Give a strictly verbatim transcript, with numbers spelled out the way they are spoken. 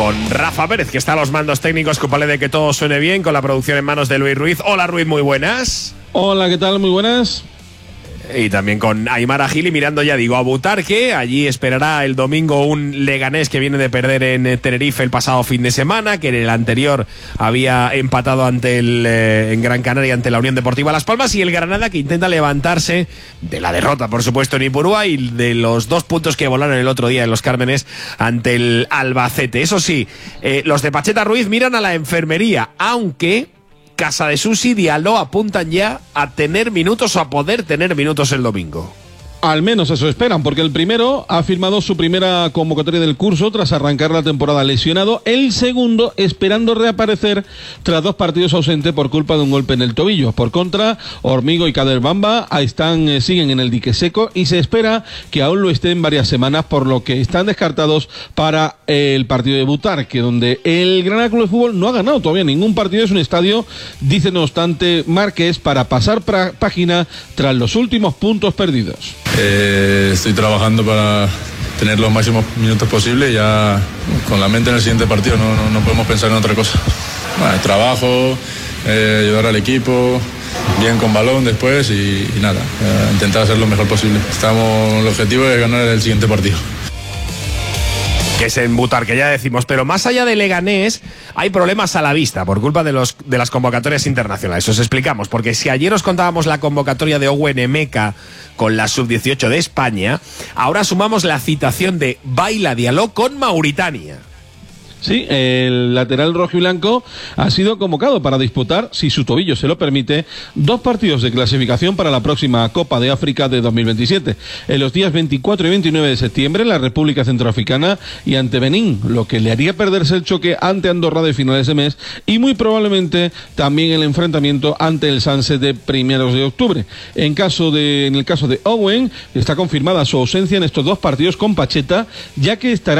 con Rafa Pérez, que está a los mandos técnicos, culpable de que todo suene bien, con la producción en manos de Luis Ruiz. Hola Ruiz, muy buenas. Hola, ¿qué tal? Muy buenas. Y también con Aimar Gil, mirando ya digo a Butarque. Allí esperará el domingo un Leganés que viene de perder en Tenerife el pasado fin de semana, que en el anterior había empatado ante el eh, en Gran Canaria ante la Unión Deportiva Las Palmas, y el Granada que intenta levantarse de la derrota, por supuesto, en Ipurúa, y de los dos puntos que volaron el otro día en Los Cármenes ante el Albacete. Eso sí, eh, los de Pacheta Ruiz miran a la enfermería, aunque Casa de Susi y Diallo apuntan ya a tener minutos o a poder tener minutos el domingo. Al menos eso esperan, porque el primero ha firmado su primera convocatoria del curso tras arrancar la temporada lesionado. El segundo esperando reaparecer tras dos partidos ausente por culpa de un golpe en el tobillo. Por contra, Hormigo y Kader Bamba están, eh, siguen en el dique seco y se espera que aún lo estén varias semanas, por lo que están descartados para eh, el partido de Butarque, donde el Granada Club de Fútbol no ha ganado todavía ningún partido. Es un estadio, dice no obstante Márquez, para pasar pra- página tras los últimos puntos perdidos. Eh, estoy trabajando para tener los máximos minutos posibles, ya con la mente en el siguiente partido, no, no, no podemos pensar en otra cosa. Bueno, trabajo, eh, ayudar al equipo, bien con balón después y, y nada, eh, intentar hacer lo mejor posible. Estamos, el objetivo es ganar el siguiente partido. Que es en Butarque, ya decimos, pero más allá de Leganés hay problemas a la vista por culpa de los de las convocatorias internacionales. Os explicamos, porque si ayer os contábamos la convocatoria de Owen Emeka con la sub dieciocho de España, ahora sumamos la citación de Baila Diallo con Mauritania. Sí, el lateral rojiblanco ha sido convocado para disputar, si su tobillo se lo permite, dos partidos de clasificación para la próxima Copa de África de dos mil veintisiete. En los días veinticuatro y veintinueve de septiembre en la República Centroafricana y ante Benín, lo que le haría perderse el choque ante Andorra de finales de mes y muy probablemente también el enfrentamiento ante el Sanse de primeros de octubre. En caso de, en el caso de Owen, está confirmada su ausencia en estos dos partidos con Pacheta, ya que estará